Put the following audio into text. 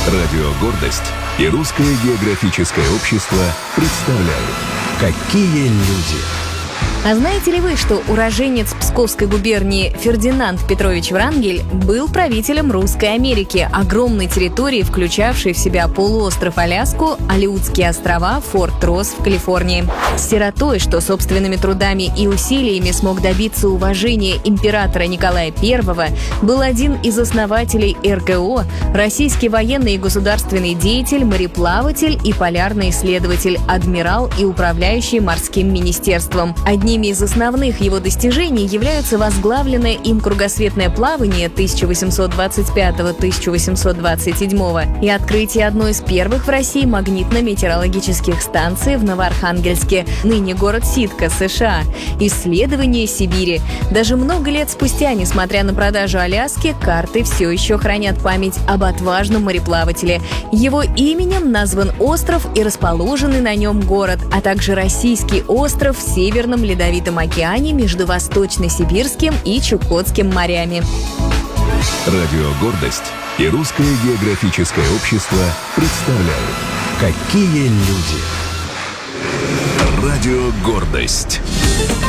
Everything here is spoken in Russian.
Радио «Гордость» и Русское географическое общество представляют «Какие люди». А знаете ли вы, что уроженец Псковской губернии Фердинанд Петрович Врангель был правителем Русской Америки, огромной территории, включавшей в себя полуостров Аляску, Алеутские острова, Форт Росс в Калифорнии. Сиротой, что собственными трудами и усилиями смог добиться уважения императора Николая I, был один из основателей РГО, российский военный и государственный деятель, мореплаватель и полярный исследователь, адмирал и управляющий морским министерством. Одними из основных его достижений являются возглавленное им кругосветное плавание 1825-1827 и открытие одной из первых в России магнитно-метеорологических станций в Новоархангельске, ныне город Ситка, США, исследование Сибири. Даже много лет спустя, несмотря на продажу Аляски, карты все еще хранят память об отважном мореплавателе. Его именем назван остров и расположенный на нем город, а также российский остров в Северном Ледовитом океане между Восточно-Сибирским и Чукотским морями. Радио «Гордость» и Русское географическое общество представляют «Какие люди». Радио «Гордость».